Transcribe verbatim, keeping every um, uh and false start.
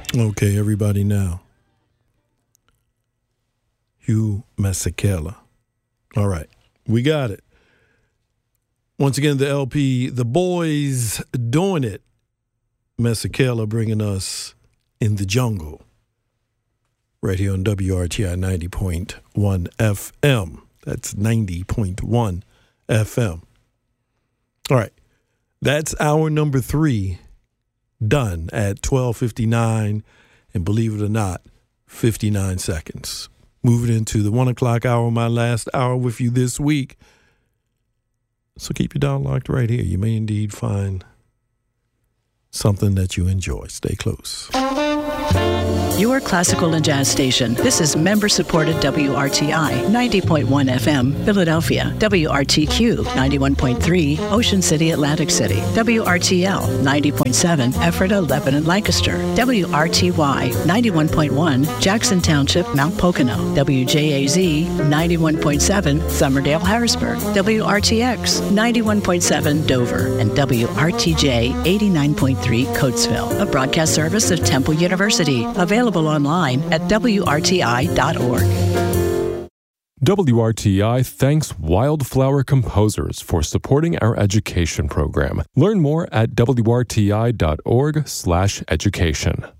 Okay, everybody now. Hugh Masekela. All right, we got it. Once again, the L P, The Boys Doing It. Masekela bringing us In the Jungle. Right here on W R T I ninety point one F M. That's ninety point one F M. All right, that's hour number three done at twelve fifty-nine, and believe it or not, fifty-nine seconds. Moving into the one o'clock hour, my last hour with you this week. So keep your dial locked right here. You may indeed find something that you enjoy. Stay close. Your classical and jazz station. This is member-supported W R T I ninety point one F M, Philadelphia. W R T Q ninety-one point three, Ocean City, Atlantic City. W R T L ninety point seven, Ephrata, Lebanon, Lancaster. W R T Y ninety-one point one, Jackson Township, Mount Pocono. W J A Z ninety-one point seven, Somerdale, Harrisburg. W R T X ninety-one point seven, Dover. And W R T J eighty-nine point three, Coatesville. A broadcast service of Temple University. Available online at W R T I dot org. W R T I thanks Wildflower Composers for supporting our education program. Learn more at W R T I dot org slash education.